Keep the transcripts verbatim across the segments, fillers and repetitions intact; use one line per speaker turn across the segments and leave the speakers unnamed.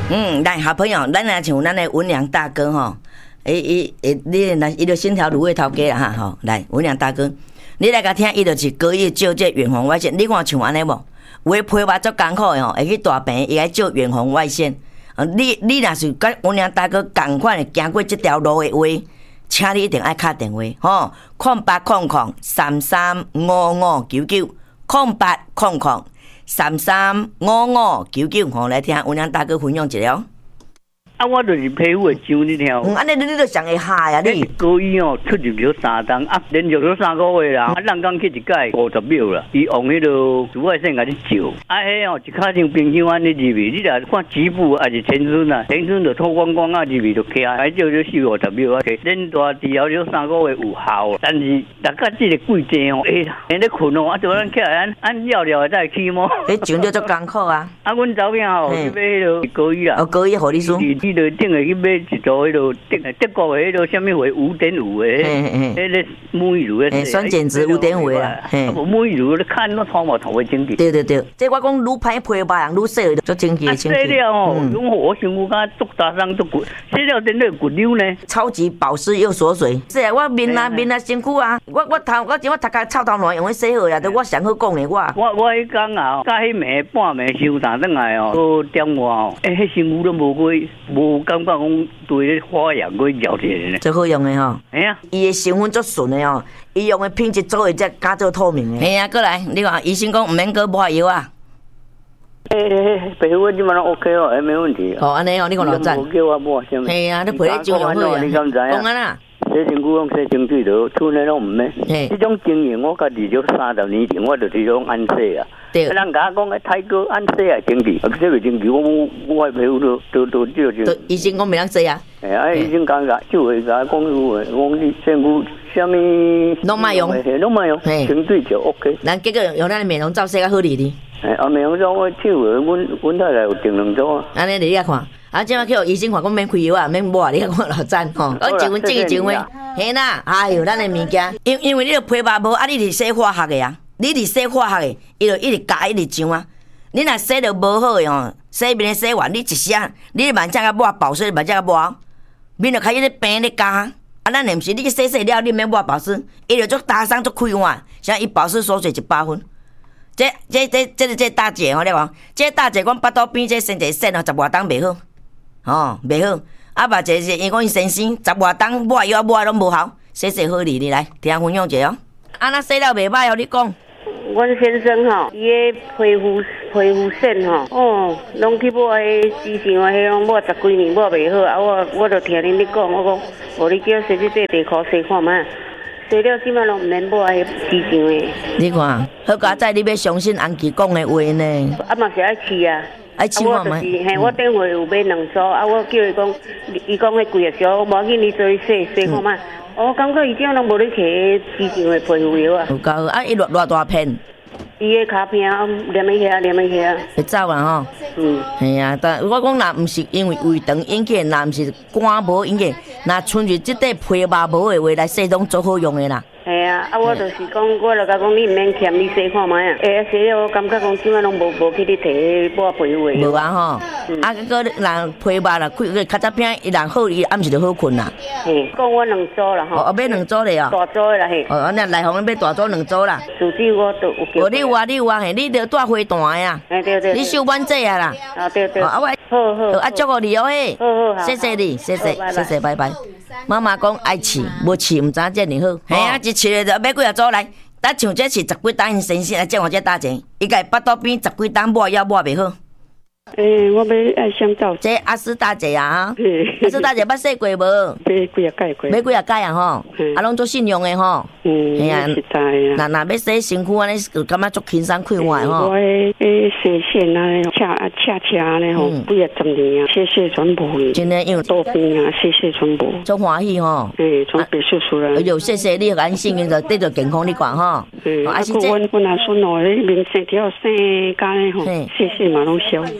嗯，来好朋友，咱来像咱的文良大哥吼，伊伊伊，你来伊就新条芦苇头家啦哈吼，来文良大哥，你来甲听，伊就是高一照这远红外线，你看像安尼无？有诶批发足艰苦诶吼，会去大病，伊爱照远红外线。啊，你你若是甲文良大哥共款诶，行过即条路诶话，请你一定爱敲电话吼，空八空空三三五五九九，空八空空。三三五五九九，吼来听文良大哥分享一下。
啊，我就是皮肤的痒，你听。
嗯，安尼你你都上会吓呀你。
高医哦，出入咗三档，啊，连续咗三个月啦，啊，人讲去一届五十秒啦，伊用迄个紫外线甲你照，啊，迄哦一卡像冰箱安尼入去，你若看局部还是全身啊，全身就脱光光啊入去就起来，还照咗四五十秒啊，连大治疗咗三个月有效，但是大家这个季节哦，哎，现在困哦，啊，就咱起来按按尿尿再起毛。
迄上着足艰苦啊。
啊，阮查某吼去买迄个高医啦。
哦，高医护理师。
伊就顶下去买一组迄个德德国的迄个什么话五点五的，迄个沐浴乳的，
酸碱值五点五啦，
嘿，沐浴乳你看那头毛头会整齐。
对对对，这我讲愈歹皮肤人愈洗就整齐的整齐。
洗了哦，我想我讲足大伤足骨，洗了真的骨溜呢。
超级保湿又锁水，是啊，我面啊面啊身躯啊，我我头我前我头壳臭头烂用去洗好啦，都我上好讲的我。
我我迄讲啊，甲迄暝半暝收单转来哦，都点我哦，诶，迄身躯都无过无感觉讲对迄花样过了解呢。
最好用的吼。哎呀，伊的成分足纯的哦，伊用的品质做的才加做透明的。哎呀，过来，你看医生讲唔免搁抹药啊。
诶诶，皮肤基本上 OK 哦，诶，没问题。
哦，安尼哦，你讲老赞。
无叫我抹什么？
系啊，你皮咧就用好啊。
你敢知啊？
讲啊啦。
洗身躯用洗身水就厝内拢唔免。这种经验我家己就三十年前我就是种安洗啊。对。人家讲诶，泰哥安洗啊，经济，啊，这个经济我我诶皮肤都都都就就。
医生讲袂当洗啊。
哎啊，医生讲个就会甲讲有诶，讲你身躯什么？
拢莫用。
拢莫用。清水就 OK。
咱结果用咱美容皂洗较好哩哩。
哎，啊，美容皂我手诶，阮阮太太有订两组啊。
安尼你遐看。啊，即摆去互医生看，讲免开药啊，免抹，你看看老赞吼。我一份正个情话，嘿啦，哎哟，咱的物件，因因为你著皮肤无，啊，你是洗化学的啊，你是洗化学的，伊就一直加一直上啊。你若洗着无好的吼，洗面洗完，你一下，你慢才甲抹保湿，慢才甲抹，面就开始咧病咧加。啊，咱毋是你去洗洗了，你免抹保湿，伊就足打伤足开换，像伊保湿锁水一百分。这这这这这大姐吼，你讲，这大姐讲巴肚边这生一线哦，十外档袂好。哦，袂好，啊，嘛一是因讲伊先生十外档抹药抹拢无效，洗洗好哩，你来听分享者哦。啊，那洗了袂歹哦，你讲。
阮先生吼，伊个皮肤皮肤线吼，哦，拢去抹迄之前个迄拢抹十几年抹袂好，啊，我我就听恁咧讲，我讲，无你叫洗洗地裤洗看卖，洗了即摆拢毋免抹迄之前个。
你看，好佳仔，你要相信安琪讲的话呢？
啊，嘛是爱试啊。
爱试看卖。
嘿，我电话有买两组，啊，我叫伊讲，伊讲迄贵个少，无要紧，你做洗洗看卖。我感觉伊这样拢无咧摕之前的皮肤药啊。
有够好，啊，伊偌偌大片。
伊个卡片啊，连一下，连一下。
会走啦吼。嗯。系啊，但我讲若毋是因为胃肠引起，若毋是肝无引起，若纯粹即块皮肤无的话来洗，拢足好用的啦。
系啊，啊，我就是讲，我就甲讲，你毋免欠你洗看卖啊。哎啊，洗了我感觉讲，即摆拢无无去你摕抹皮肤的。
无啊吼，啊，个人皮肤啦，开较早片，伊人好，伊暗时就好困啦。
嘿，讲我两组啦吼。哦，
买两组嘞哦。
大组的啦嘿。
哦，安尼来互买大组两组啦。
自己我都有叫。
哦，你有啊，你有啊，嘿，你着带花弹的啊。
哎对对。
你收满这啊啦。
啊对对。
啊我。
好好。
啊，祝福你哦嘿。
好好好。
谢谢你，谢谢，谢谢，拜拜。妈妈讲爱试，无试毋知影遮尔好。嘿啊，一试就买几啊组来。咱像这是十几档因先生来见我这大姐，伊家巴肚边十几档抹药抹袂好。
诶，我要爱香皂。
这阿斯大姐啊，阿斯大姐捌洗过无？
买几啊届过。
买几啊届啊吼，啊拢做信用的吼。
嗯，系啊，实在啊。
那那要洗身躯安尼，就感觉足轻松快活吼。
我诶诶洗线啊，恰啊恰恰咧吼，几啊十年啊，谢谢全部。
真诶，因为
多病啊，谢谢全部。
足欢喜吼。
诶，从别墅出来。
哎呦，谢谢你，安心就得着健康你讲吼。
嗯，啊，是阮阮阿孙哦，迄面生条生干咧吼，谢谢嘛拢消。
有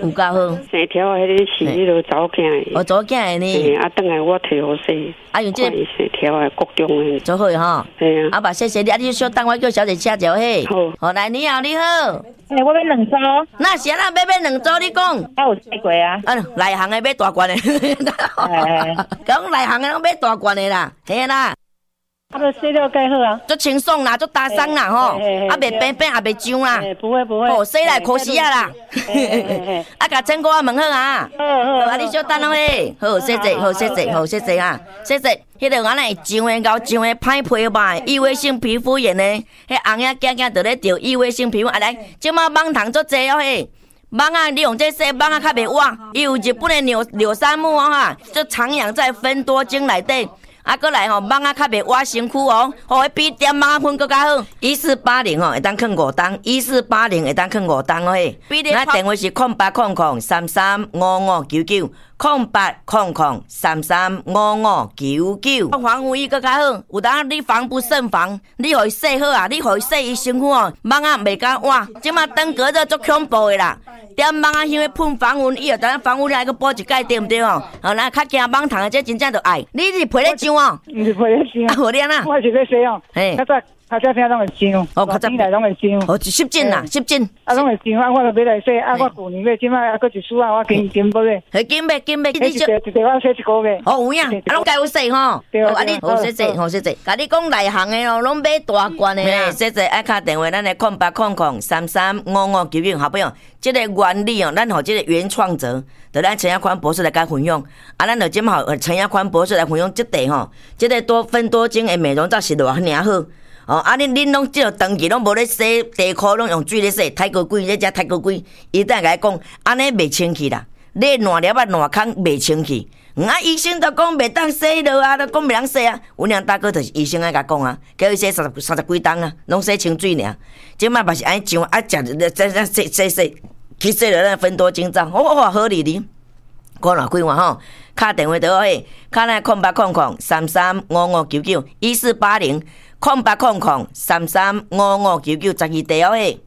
有够好。
生条啊，迄个是迄个查某囝的。
哦，查某囝的呢。
啊，等下我摕好势。
啊，用这个
生条啊，国中的。
做好哈。
对啊。
阿爸，谢谢你，啊，你小等我叫小姐车条嘿。
好。
好，来，你好，你好。
诶，我要两组。
那是啊，那买买两组，你讲。
啊，有四过啊。
啊，内行的买大罐的。
哎。
讲内行的拢买大罐的啦，嘿啦。
啊，都洗了盖好啊，
足轻松啦，足打伤啦吼，啊袂变变也袂痒啦，
不会不会，
哦，洗来可惜啊啦，啊，甲千哥啊问好啊，好好，啊你小等下咧，好谢谢，好谢谢，好谢谢啊，谢谢，迄个安尼痒的到痒的歹皮吧，异位性皮肤炎呢，迄红仔囝囝就咧着异位性皮肤，啊来，即马网糖足济哦嘿。网啊，你用这洗网啊较袂活，伊有日本的柳柳杉木哦哈，就徜徉在芬多精内底。啊，过来吼，网啊较袂活身躯哦，吼，比点网啊粉更较好。一四八零哦，会当囥五档，一四八零会当囥五档哦嘿。咱电话是空八空空三三五五九九，空八空空三三五五九九。防护衣更较好，有当你防不胜防，你互伊洗好啊，你互伊洗伊身躯哦，网啊袂敢活。即马登革热足恐怖的啦。点网啊，因为喷防蚊，伊就等防蚊来个补一盖，对毋对哦？好，咱较惊网糖的，这真正就爱。你是陪咧上哦？
毋是陪咧上啊，
无咧呐。
我是咧洗哦。嘿，较早较早听拢会上，
哦，较早
来拢会上。
哦，十斤啦，十斤。
啊，拢会上，啊，我就买来洗，啊，我旧年买，即摆啊，搁一输啊，我紧紧买咧。
嘿，紧买紧买，
你就一地我洗一个月。
哦，有影，啊，拢该有洗吼。
对啊。
啊，你好谢谢，好谢谢。甲你讲内行的咯，拢买大罐的啦。谢谢，爱敲电话，咱来空八空空三三五五九九，好朋友。这个原理哦，咱吼这个原创者，就咱陈亚宽博士来甲分享。啊，咱就今嘛吼陈亚宽博士来分享这块吼，这个多芬多精的美容皂是偌尔好。哦，啊，恁恁拢即个长期拢无咧洗地裤，拢用水咧洗，太过贵，咧只太过贵。伊等下甲讲，安尼袂清气啦，你烂粒啊烂空袂清气。啊，医生都讲袂当洗落啊，都讲袂当洗啊。阮娘大哥就是医生爱甲讲啊，叫伊洗三十三十几档啊，拢洗清水尔。即摆嘛是安尼上啊，食再再洗洗洗，去洗落咱芬多精皂，好好好哩哩。讲偌几万吼，敲电话倒嘿，敲咱空八空空三三五五九九一四八零空八空空三三五五九九十二地哦嘿。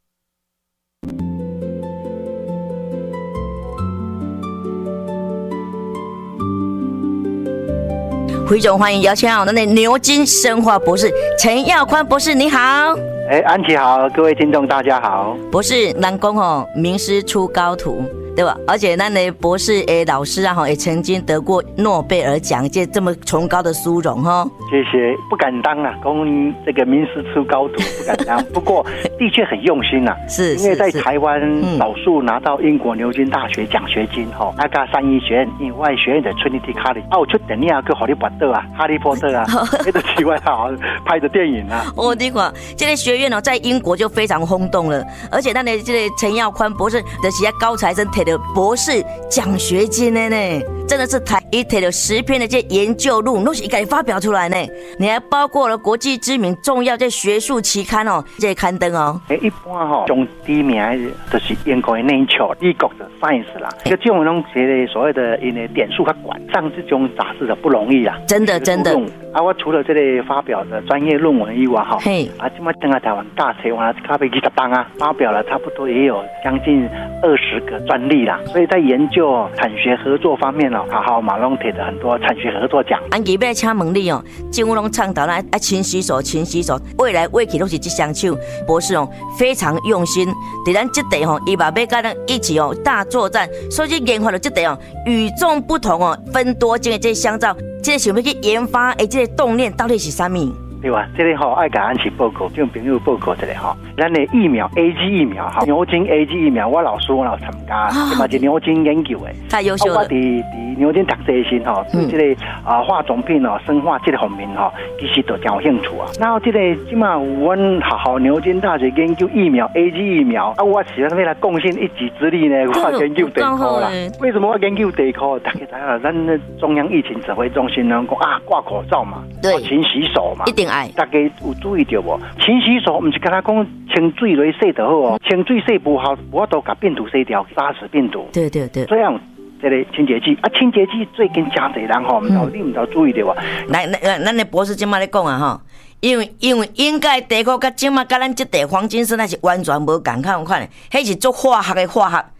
非常欢迎邀请到咱的牛津生化博士陈耀宽博士，你好。
哎，安琪好，各位听众大家好。
博士，咱讲吼，名师出高徒，对吧？而且咱的博士诶老师啊，也曾经得过诺贝尔奖，这这么崇高的殊荣哈。
谢谢，不敢当啊，公这个名师出高徒不敢当，不过的确很用心啊。
是，
因为在台湾少数拿到英国牛津大学奖学金哈，那个三一学院、另外学院的 Trinity College， 啊，我出等你啊，去哈利波特啊，哈利波特啊，那个奇怪好拍的电影啊。
哦，你看这个学院哦，在英国就非常轰动了，而且咱的这个陈耀宽博士的其他高材生摕到博士奖学金的呢，真的是台一摕到十篇的这研究论文都是一概发表出来呢。你还包括了国际知名重要这学术期刊哦，这刊登哦。
诶，一般吼、哦，上第一名就是英国的 Nature， 英国的 Science 啦。这个这种拢写的所谓的因为点数较管，上这种杂志的不容易啦。
真的真的。
啊，我除了这类发表的专业论文以外哈，
嘿，
啊，今麦登来台湾大册，完了咖啡几十档啊，发表了差不多也有将近二十个专利啦。所以在研究产学合作方面哦，好好马龙铁的很多产学合作奖。
安吉要请问你哦，政府拢倡导咱啊勤洗手，勤洗手，未来未去都是这双手。博士哦，非常用心，在咱这地吼，伊嘛要跟咱一起哦大作战，所以研发了这地哦与众不同哦，芬多精的这香皂，这个想要去研发的这个动念到底是啥物？
对吧？这里吼爱甲安琪报告，就朋友报告一下吼。咱的疫苗 A G 疫苗哈，牛津 A G 疫苗，我老师我老参加，嘛是牛津研究的，
太优秀了。
我伫伫牛津读这些吼，对这个啊化妆品哦、生化这个方面吼，其实都真有兴趣啊。然后这个即马有阮学校牛津大学研究疫苗 A G 疫苗，啊，我是要来贡献一己之力呢，我研究地科啦。为什么我研究地科？大家知道，咱的中央疫情指挥中心呢讲啊，挂口罩嘛，
对，
勤洗手嘛，
一定爱。
大家有注意到无？勤洗手，唔是跟他讲清水来洗就好哦，清水洗不好，我都把病毒洗掉，杀死病毒。
对对对，
这样。这个清洁剂啊，清洁剂最近真侪人吼，唔知你唔知注意到啊？
来，咱咱的博士今麦咧讲啊吼，因为因为应该地壳甲今麦甲咱这地黄金时代是完全无共款款的，迄是做化学的化学。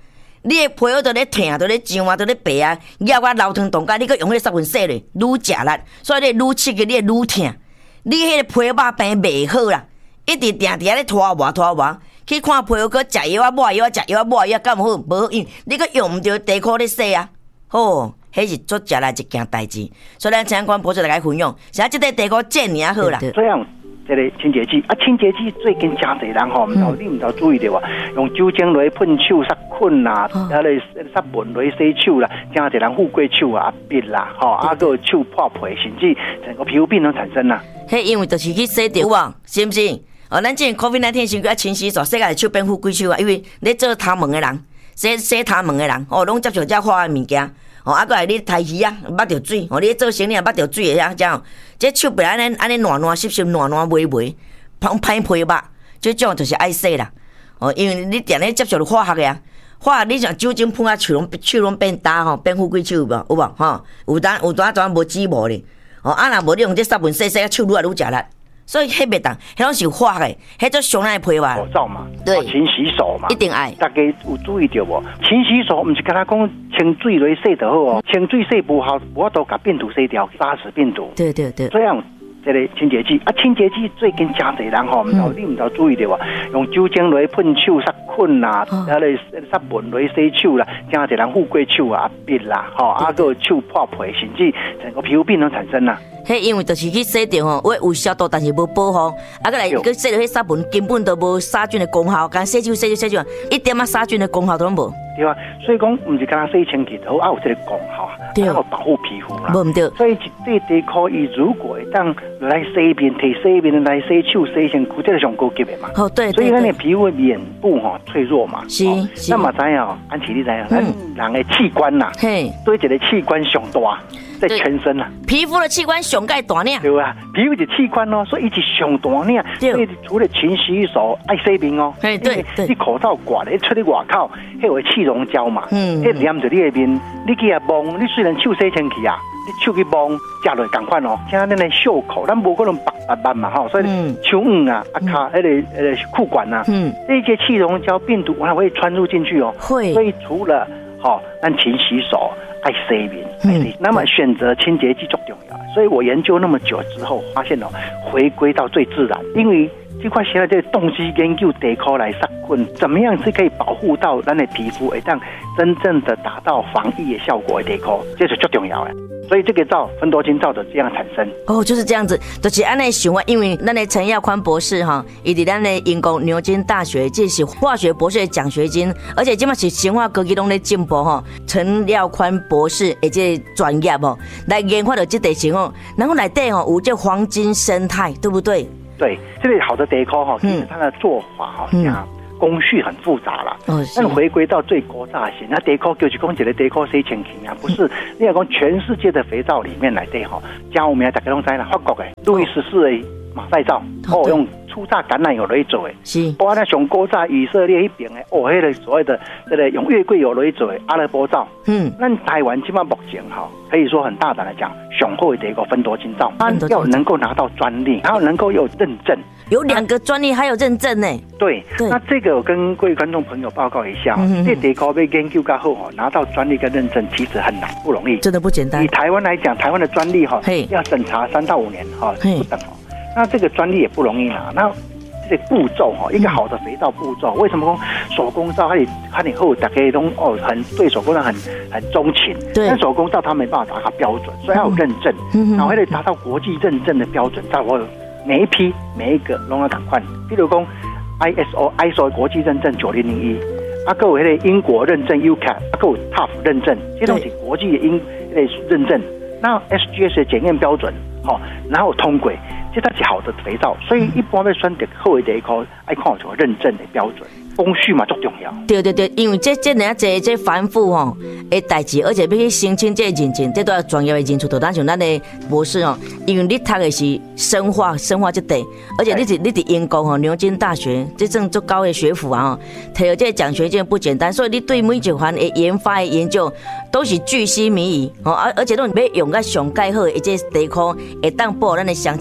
你的皮肤都咧疼，都咧痒啊，都咧白啊，咬啊流汤冻甲，你搁用迄杀菌洗咧，愈食力，所以你愈刺激，你愈疼。你迄个皮肉病袂好啦，一直定定咧拖磨拖磨，去看皮肤，搁食药啊抹药啊，食药啊抹药啊，敢有好？无好用，你搁用毋着地壳咧洗啊，吼，迄是足食力一件代志。所以咱陈冠博士来甲分享，像即个地壳正尔好啦。
这样。这个清洁剂啊，清洁剂最近真侪人吼，唔知你唔知注意到啊？用酒精来喷手、杀菌啦，啊来杀蚊来洗手啦，真侪人富贵手啊、鼻啦，吼啊个手破皮，甚至整个皮肤病都产生啦。
迄因为就是去洗着哇，是毋是？哦，咱这 COVID 十九 时阵啊，勤洗手，洗个手变富贵手啊，因为咧做头毛的人，洗洗头毛的人，哦，拢接触遮化的物件。哦，啊，个来你抬鱼啊，捌着水，哦，你做生意啊，捌着水的啊，这样，这手袂安尼安尼软软湿湿、软软微微，歹歹皮肉，这种就是爱洗啦。哦，因为你定咧接触着化学的啊，化学你像酒精喷啊，手拢手拢变焦吼，变富贵手无，有无吼？有当有当全无脂无咧，哦，啊若无你用这杀菌洗洗，手愈来愈食力。所以迄袂当，迄拢是化学，迄做上难皮吧。
口罩嘛，
对，
勤洗手嘛，
一定爱。
大家有注意到无？勤洗手，唔是跟他讲清水来洗就好哦，清水洗不好，我都把病毒洗掉，杀死病毒。
对对对。
这样。这个清洁剂啊，清洁剂最近真侪人吼，唔知你唔知注意到啊？用酒精来喷手、杀菌啦，啊来杀蚊来洗手啦，真侪人富贵手啊、鼻啦，吼啊个手破皮，甚至整个皮肤病都产生啦。
迄因为就是去洗着吼，我有消毒，但是无保护，啊个来去洗着迄杀蚊，根本都无杀菌的功效，干洗手洗手洗手，一点仔杀菌的功效都无。
对啊，所以讲唔是干洗清洁好，啊有这个功效，还有保护皮肤啦。
无唔对。
所以这地可以如果当来洗面、摕洗面来洗手、洗身躯，这个上高级的嘛。
哦，对。
所以咱的皮肤面部吼脆弱嘛。
是是。
那么知影，安琪你知影，咱人的器官呐，
嘿，
对一个器官上大。在全身啊，
皮肤的器官上盖大呢，
对啊，皮肤的器官哦，所以一直上大呢。所以除了勤洗手、爱洗面哦，
对对对，
你口罩挂咧出去外口，迄为气溶胶嘛，嗯，迄黏着你的面，你去啊摸，你虽然手洗清气啊，你手去摸，食落同款哦，像咱的袖口，咱无可能白白白嘛吼，所以手腕啊、啊卡、迄个呃裤管啊，嗯，这些气溶胶病毒它会穿入进去哦，
会，
所以除了好，咱勤洗手。爱洗面，嗯，那么选择清洁剂最重要。所以我研究那么久之后，发现哦，回归到最自然，因为这块现在这动机研究地壳来杀菌，怎么样是可以保护到咱的皮肤，会让真正的达到防疫的效果的地壳，这是最重要的。所以这个皂芬多精皂的这样产生
哦，就是这样子，就是按那想法，因为咱的陈耀宽博士哈，伊伫咱的英国牛津大学，这是化学博士的奖学金，而且今嘛是生化科技拢在进步哈。陈耀宽博士的这专业哦，来研发的这地形哦，然后内底哦有这黄金生态，对不对？
对，这个好的地壳哈，其实它的做法哈，这样。工序很复杂啦，哦，但回归到最古早型，那地壳就是讲一个地壳洗清气啊，不是你要讲全世界的肥皂里面来对哈，像我们大家拢知啦，法国的路易十四的马赛皂，哦，用初榨橄榄油来做的，是，包括那上古早以色列那边的，哦，迄个所谓的这个用月桂油来做的阿拉伯皂，嗯，那台湾起码目前哈，可以说很大胆来讲，雄厚的一个芬多精皂，它要能够拿到专利，然后能够有认证。
有两个专利还有认证呢。
对，那这个我跟各位观众朋友报告一下，嗯、这地壳被研究过后哈，拿到专利跟认证其实很难，不容易，
真的不简单。
以台湾来讲，台湾的专利哈，要审查三到五年哈，不等哦。那这个专利也不容易拿。那这个步骤哈，一个好的肥皂步骤，为什么说手工皂它也它以后大家都哦很对手工皂很很钟情，但手工皂它没办法达到标准，所以要有认证，嗯、然后还得达到国际认证的标准，才会。每一批每一个拢要同款，比如讲 I S O I S O 国际认证九零零一，啊，还有迄个英国认证 U C A P， 啊，还有 T A F 认证，这种是国际的英类认证。那 S G S 的检验标准，好、哦，然后通轨，这它是好的肥皂，所以一般要选择好的地壳，爱看有认证的标准。工序嘛，最重要。对
对对，因为这这人这这繁复吼的代志，而且要去申请这认证，这都要专业的人出头。咱像咱的博士哦，因为你读的是生化生化这类，而且你是你伫英国吼牛津大学，这正足高的学府啊吼，摕到这奖学金不简单，所以你对每一环的研发的研究都是巨细靡遗哦，而而且都要用个上盖好的这地壳，会当保咱的双手，各当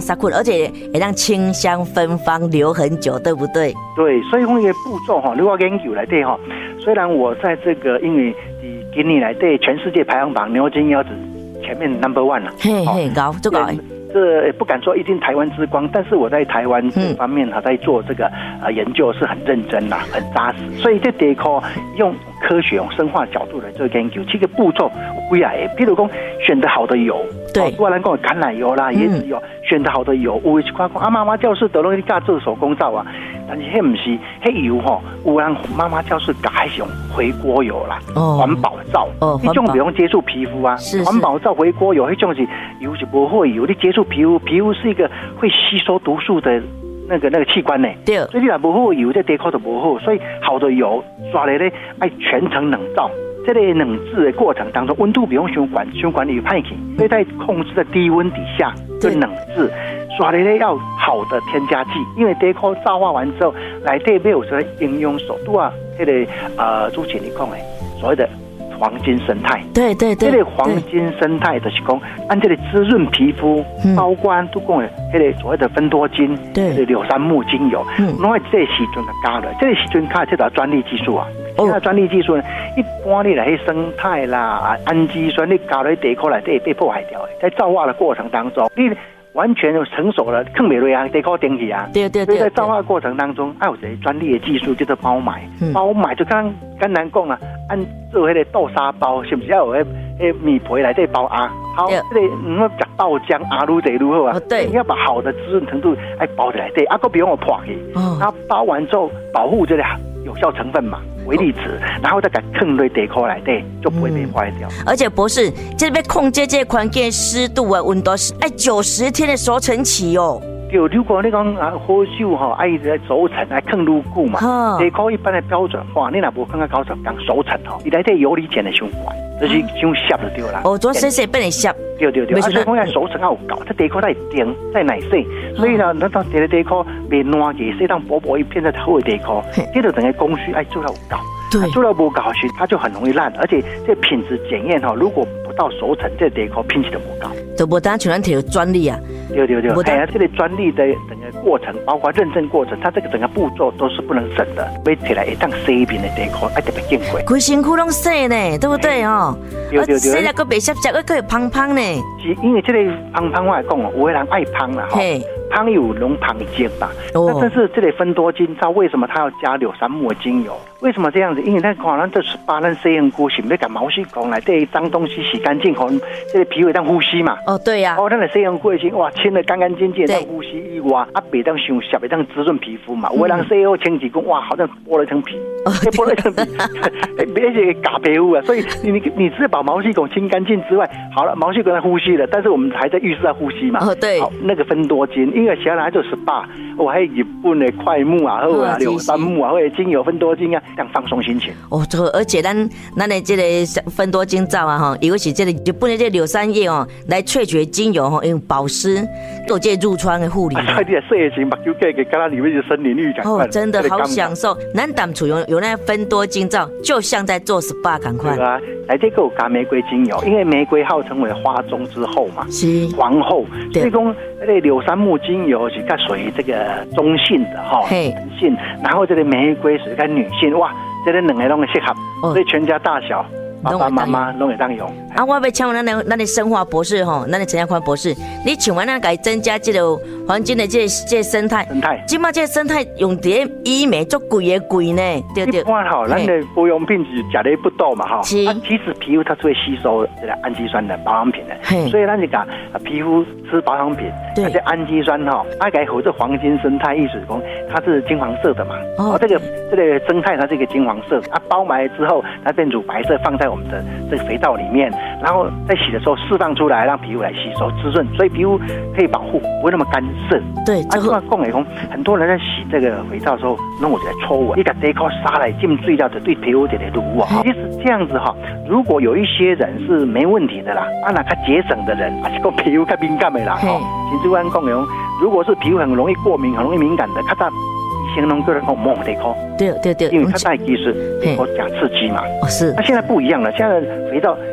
杀菌，而且也让清香芬芳留很久，对不对？
对，所以讲一个步骤哈，如果研究来对哈，虽然我在这个因为今年来对全世界排行榜牛津腰子前面 number one 了，
嘿嘿，高最高。
这不敢说一定台湾之光，但是我在台湾这方面哈，在做这个呃研究是很认真啦，很扎实。所以这地科用科学、用生化角度来做研究，这个步骤不要诶。譬如讲选择好的油，
对，
不然讲橄榄油啦、椰子油，选择好的油，有一块讲啊，妈妈教室都拢去教做手工皂啊，但是迄不是，迄油吼，有人妈妈教室改还是用回锅油啦，环保皂，哦，这种不用接触皮肤啊，环保皂、回锅油，迄种是油是不会油，你接触皮肤，皮肤是一个会吸收毒素的那个那个器官呢，对，所以你若不好油，这地壳就不好，所以好的油刷来咧，爱全程冷罩。这类冷制的过程当中，温度不用循环，循环有派气，所以在控制在低温底下就冷制。刷的咧要好的添加剂，因为地壳皂化完之后，内底没有什么应用手度啊，这个呃，主持人讲的所谓的黄金生态，对对对，这个黄金生态就是讲，按这个滋润皮肤，包括都讲的这个所谓的芬多精，对，柳杉木精油，拢系这个时阵就加了，这个时阵加这条专利技术啊。现在专利技术呢，一般你来生态啦、氨基酸，你加在地壳内底被破坏掉的，在皂化的过程当中，你完全就成熟了，更美瑞啊，地壳顶起啊。对对对。所以在皂化过程当中，还有这些专利的技术叫做包埋，包埋就刚刚难讲啊，按做那个豆沙包，是不是要有那那米皮来这包啊？好，这个嗯，讲豆浆啊，愈这愈好啊。对。你要把好的滋润程度爱包起来，对，啊，个不用我破去，然后包完之后保护这个有效成分嘛。微粒子，然后再给放在地壳内底，就不会被坏掉。
而且博士，这边控制这环境湿度啊、温度是哎九十天的熟成期哦。
对，如果你讲啊，火酒哈，爱在熟成，爱放愈久嘛，地壳一般的标准化，你若无放到九十天熟成吼，伊内底游离碱的循环，就是伤涩就对啦。
哦，做细细变得涩。
对对对，啊，所以讲要熟成要有够，这地壳在定，在内细，所以呢，咱到这个地壳别烂嘅，适当薄薄一片的好的地壳，这就等于工序爱做到有够。对，做到不高时，它就很容易烂，而且这品质检验哈，如果不到熟成，这地壳品质就不高。
就不单全然提有专利啊。
对对对，哎呀，这个专利的整个过程，包括认证过程，它这个整个步骤都是不能省的。买起来一当洗面的地壳，爱特别珍贵。
规身躯拢洗呢，对不对哦？
对对对。
洗了个白涩涩，个个胖胖呢。
是因为这个胖胖话来讲哦，有的人爱胖啦哈。胖有浓胖精吧，那但是这类芬多精皂为什么它要加柳杉木的精油？为什么这样子？因为它可能这十八人 C N 菇是要把毛细孔来对脏东西洗干净，可能这个皮肤当呼吸嘛。哦，对呀、啊。哦，那个 C N 菇已哇清的干干净净，当呼吸以外，啊，别当伤涩，别当滋润皮肤嘛。有的人 C O 清几公哇，好像剥了一层皮，剥了一层皮，而且嘎皮肤啊。所以你你你只是把毛细孔清干净之外，好了，毛细孔在呼吸了，但是我们还在浴室在呼吸嘛。哦，对。好，那个芬多精。因为其他人做 S P A， 我还有日本的快木啊，或者柳杉木啊，或者精油芬多精啊，这样放松心情。
哦，这个而且咱咱的这个芬多精皂啊，哈，尤其这个日本的这柳杉叶哦，来萃取精油哈，用保湿，做这褥疮的护理。
啊，你睡醒目睭盖个，跟它里面是森林浴感。
哦，真的好享受。咱淡处用有那芬多精皂，就像在做 S P A 感快。
对啊，来这个有加玫瑰精油，因为玫瑰号称为花中之后嘛，是皇后，所以讲那个柳杉木精油是较属于这个中性的哈，男性，然后这个玫瑰属于较女性，哇，这个两个拢适合，所以全家大小。爸爸妈妈拢会当用。
啊，我要请问咱的咱的生化博士吼，咱的陈家宽博士，你请问咱该增加这个环境的这个这个生态，生态，今嘛这个生态用伫医美做贵的贵呢，对对。
一般吼，咱的保养品是食的不多嘛哈，是。啊，其实皮肤它是会吸收这个氨基酸的保养品的，所以咱就讲皮肤吃保养品，而且氨基酸哈，它改和这黄金生态意思讲它是金黄色的嘛，哦，这个这个生态它是一个金黄色，啊，包埋之后它变乳白色，放在我们的这个肥皂里面，然后在洗的时候释放出来，让皮肤来吸收滋润，所以皮肤可以保护，不会那么干涩。对，啊，这个讲来讲，很多人在洗这个肥皂的时候，弄我就来搓我，一个这颗沙来浸水了，就对皮肤就来撸啊。其实这样子哈，如果有一些人是没问题的啦，啊，那他节省的人，啊，是个皮肤较敏感的啦，哈，其实我讲来讲，如果是皮肤很容易过敏、很容易敏感的，他在形容个人讲猛得抠，对对对，因为它带技术，我讲刺激嘛。哦，是。那现在不一样了，现在肥皂自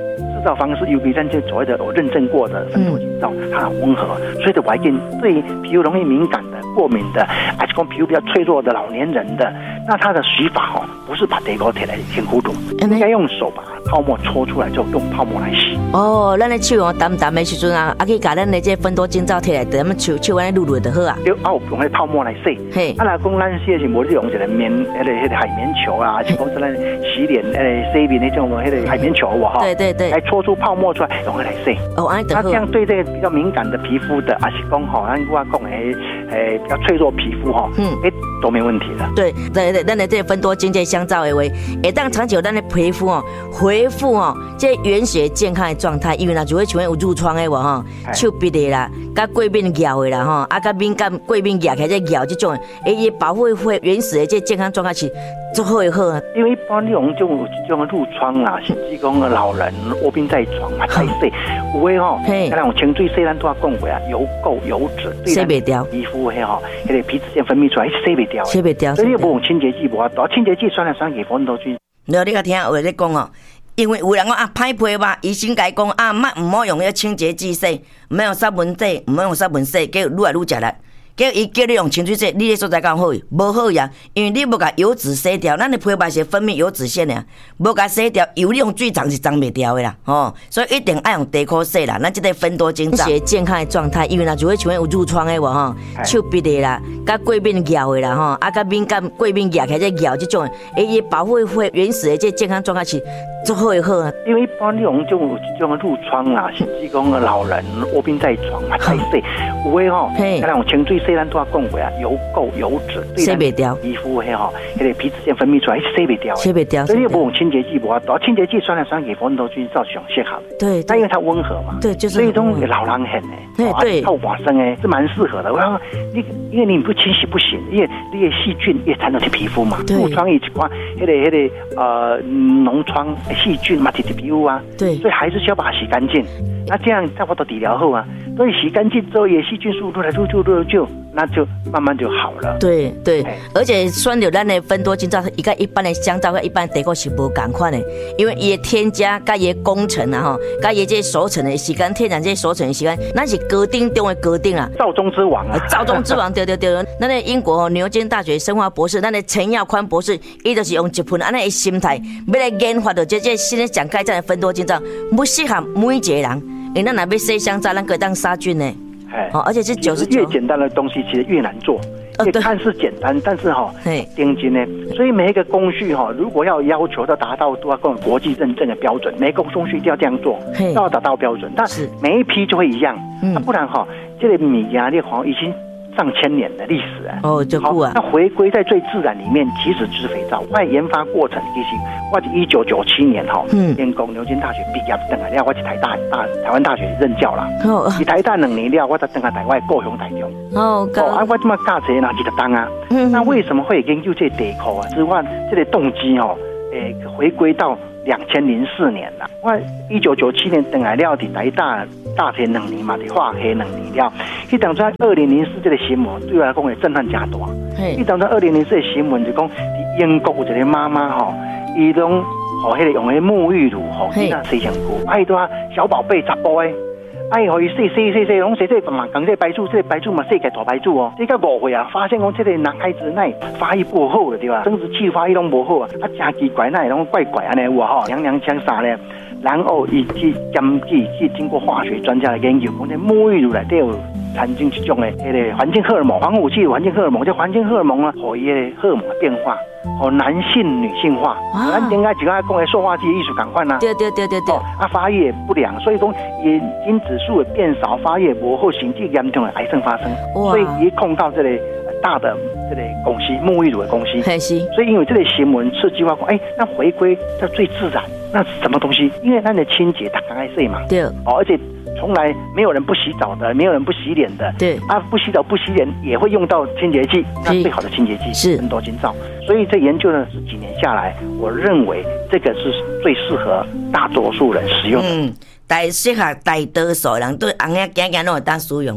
造方式，尤其咱这所谓的有认证过的芬多精皂，它很温和，所以的我建对皮肤容易敏感的、过敏的，还是讲皮肤比较脆弱的老年人的，那它的洗法哦，不是把地沟铁来先糊涂，应该用手把泡沫搓出来，就用泡沫来洗。
哦，咱的手哦淡淡的时阵啊，啊去把咱的这芬多精皂摕来，咱们手手安尼撸撸就好啊。
就啊，用迄泡沫来洗。嘿，啊，来讲咱洗的是无用一个棉，迄个迄个海绵球啊，还是讲是咱洗脸诶洗面那种迄个海绵球哇哈。对对对。来搓出泡沫出来，用它来洗。哦，安尼就好。那这样对这个比较敏感的皮肤的，还是讲吼，咱我讲诶诶比较脆弱皮肤哈，嗯，诶都没问题的。对
对对，咱的这芬多精这香皂的话，会当长久咱的皮肤哦恢复哦这原始健康的状态，因为若就会像有褥疮的话吼，手臂的啦，甲过敏咬的啦吼，啊甲敏感过敏咬起来这咬这种，诶也保护会原始的这健康状态是最好的好啊。
因为一般这种这种这种褥疮啊，甚至讲老人卧病在床啊，太细，有的吼，像那种清水洗咱都要讲过啊，油垢油脂洗袂掉，皮肤迄吼，迄个皮脂腺分泌出来洗袂掉，洗袂掉，所以你无用清洁剂无法度，清洁剂酸来酸去分都去。
你你个听有咧讲哦。因为有人讲啊，歹皮吧，医生甲伊讲啊，莫唔好用迄清洁剂洗，唔好用杀蚊剂，唔好用杀蚊洗，叫愈来愈食力。叫伊叫你用清水洗，你个所在敢好？无好呀，因为你无甲油脂洗掉，咱的皮肤是分泌油脂腺的，无甲洗掉，油你用水脏是脏袂掉的啦，哦，所以一定爱用地壳洗啦。咱这个芬多精皂是健康的状态，因为若就会像有褥疮的话吼，手臂的啦，甲过敏咬的啦吼，啊甲敏感过敏咬起来这咬这种，诶，伊保护会原始的这健康状态是最好的好啊。
因为一般这种这种这种褥疮啊，甚至讲老人卧病在床啊，太细，有的吼，像那种清水洗咱都要讲过啊，油垢油脂洗袂掉，皮肤迄吼，迄个皮脂腺分泌出来洗袂掉，洗袂掉，所以你无用清洁剂无法度，清洁剂酸来酸去分都去照上适合。对，但因为它温和嘛，对，就是所以种老人很诶，对对，靠瓦生诶是蛮适合的。我讲你因为你不清洗不行，因为你的细菌也缠到去皮肤嘛，褥疮一款，迄个迄个呃脓疮细菌嘛，贴贴皮肤啊，对，所以还是需要把它洗干净。那这样差不多治疗后啊，所以洗干净之后，也细菌数都来就就就就，那就慢慢就好了。对对，而且选到咱的芬多精皂，伊甲一般的香皂、甲一般的地沟是无共款的，因为伊的添加、甲伊的工程啊吼，甲伊这熟成的时间、天然这熟成的时间，那是高定中的高定啊， 造中之王啊，
造中之王，对对对。咱的英国牛津大学生化博士，咱的陈耀宽博士，伊就是用一份安尼的心态，要来研发到这这新的讲盖这样的芬多精皂，不适合每一个人。因为咱若要洗香皂，咱可以当杀菌呢。哦，而且是九十九。
越简单的东西，其实越难做。也看似简单，但是哈、哦，定金呢，所以每一个工序哈、哦，如果要要求要达到都要跟国际认证的标准，每一个工序都要这样做，都要达到标准。但是每一批就会一样，那、嗯、不然哈、哦，这个米呀，这好像已经上千年的历史啊。哦，就酷啊！那回归在最自然里面，其实就是肥皂。我研发过程其实我是一九九七年哈，嗯，建工牛津大学毕业等下了，我去台大大台湾大学任教啦。哦，去台大两年了，我才等下台湾高雄台中。哦，哦，啊，我这么教这那几个当啊。嗯。那为什么会研究这地壳啊？是我这个动机哦，诶，回归到两千零四年啦。我一九九七年等下了，伫台大大学两年嘛，伫化学两年了。去当初二零零四这个新闻对我来讲会震撼加大。去当初二零零四的新闻就讲，伫英国有一个妈妈吼。伊拢吼，迄个用迄沐浴乳吼，伊那洗身躯，爱多小宝贝查甫诶，爱互伊洗洗洗洗，拢洗洗嘛，讲这白珠，这白珠嘛洗起大白珠哦。这个误会啊，发现讲这个男孩子那发育不好了对吧？生殖器发育拢不好啊，啊真奇怪，那拢怪怪安尼有啊吼，娘娘腔啥咧？然后伊去根据去经过化学专家的研究，讲这沐浴乳内底有产生一种诶，迄个环境荷尔蒙，防腐剂环境荷尔蒙，这环境荷尔蒙啊，互伊的荷尔蒙的变化。哦，男性女性化，咱应该只讲讲的塑化剂艺术感款呐。对对对对对。哦，啊，发育不良，所以讲也因指数也变少，发育不好，甚至严重的癌症发生。所以也控到这类大的这类公司，沐浴乳的公司。是。所以因为这类新闻刺激我讲，哎，那回归到最自然，那是什么东西？因为咱的清洁，它刚开始嘛。对。哦，而且。从来没有人不洗澡的，没有人不洗脸的。对啊，不洗澡不洗脸也会用到清洁剂。那最好的清洁剂是芬多精皂。所以这研究呢是几年下来，我认为这个是最适合大多数人使用的。嗯，大适合大多数人对红眼眼眼都会当使用啊。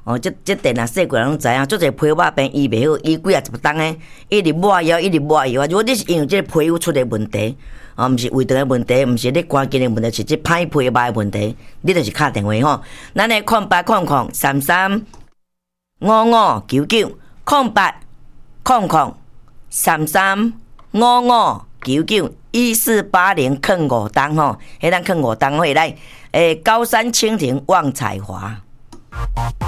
哦，这这电啊，细个人拢知影，做者皮肉病医袂好，医几啊十档诶，一直抹药，一直抹药啊。如果你是因为这个皮肤出了问题，哦，毋是胃肠诶问题，毋是你关节诶问题，是这歹皮肉诶问题，你就是敲电话吼。咱诶空八空空三三五五九九，空八空空三三五五九九，一四八零坑五档吼，迄咱坑五档会来，诶，高山蜻蜓旺彩华。